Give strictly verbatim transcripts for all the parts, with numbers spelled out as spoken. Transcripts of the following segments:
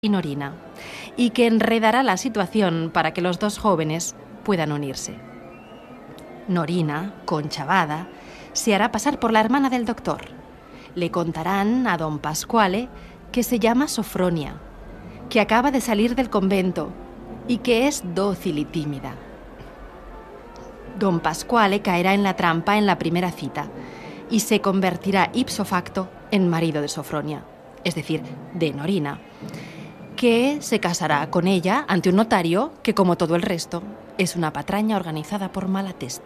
y Norina, y que enredará la situación para que los dos jóvenes puedan unirse. Norina, conchavada, se hará pasar por la hermana del doctor. Le contarán a don Pasquale que se llama Sofronia, que acaba de salir del convento y que es dócil y tímida. Don Pasquale caerá en la trampa en la primera cita y se convertirá ipso facto en marido de Sofronia, es decir, de Norina, que se casará con ella ante un notario que, como todo el resto, es una patraña organizada por Malatesta.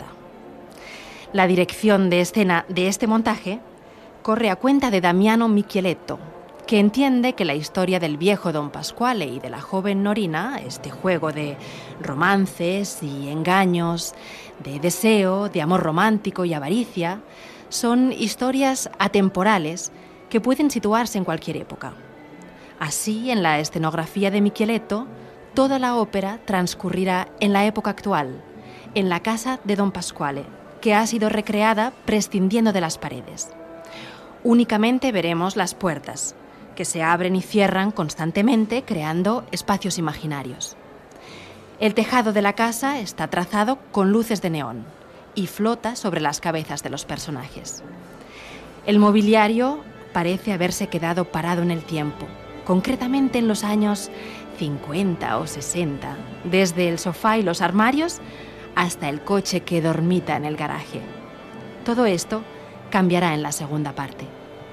La dirección de escena de este montaje corre a cuenta de Damiano Micheletto, que entiende que la historia del viejo don Pasquale y de la joven Norina, este juego de romances y engaños, de deseo, de amor romántico y avaricia, son historias atemporales que pueden situarse en cualquier época. Así, en la escenografía de Micheletto, toda la ópera transcurrirá en la época actual, en la casa de don Pasquale, que ha sido recreada prescindiendo de las paredes. Únicamente veremos las puertas, que se abren y cierran constantemente, creando espacios imaginarios. El tejado de la casa está trazado con luces de neón y flota sobre las cabezas de los personajes. El mobiliario parece haberse quedado parado en el tiempo, concretamente en los años cincuenta o sesenta, desde el sofá y los armarios hasta el coche que dormita en el garaje. Todo esto cambiará en la segunda parte.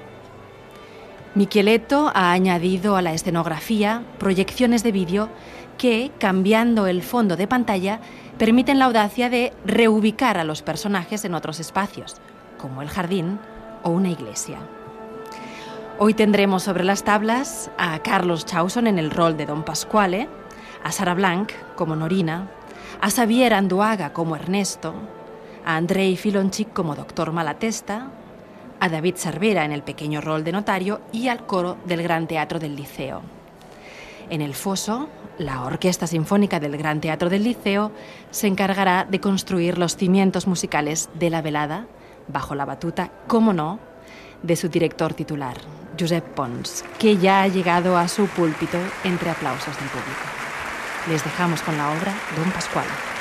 Micheletto ha añadido a la escenografía proyecciones de vídeo que, cambiando el fondo de pantalla, permiten la audacia de reubicar a los personajes en otros espacios, como el jardín o una iglesia. Hoy tendremos sobre las tablas a Carlos Chausson en el rol de don Pasquale, a Sara Blanc como Norina, a Xavier Anduaga como Ernesto, a Andrei Filonchik como doctor Malatesta, a David Cervera en el pequeño rol de notario y al coro del Gran Teatro del Liceo. En el foso, la Orquesta Sinfónica del Gran Teatro del Liceo se encargará de construir los cimientos musicales de la velada, bajo la batuta, cómo no, de su director titular, Josep Pons, que ya ha llegado a su púlpito entre aplausos del público. Les dejamos con la obra Don Pasquale.